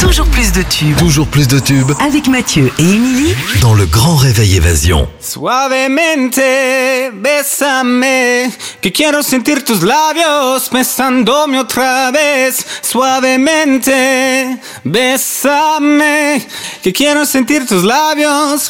Toujours plus de tubes. Toujours plus de tubes Avec Mathieu et Émilie. dans le Grand Réveil Évasion. Suavemente, bésame, que quiero sentir tus labios besándome otra vez. Suavemente, bésame, que quiero sentir tus labios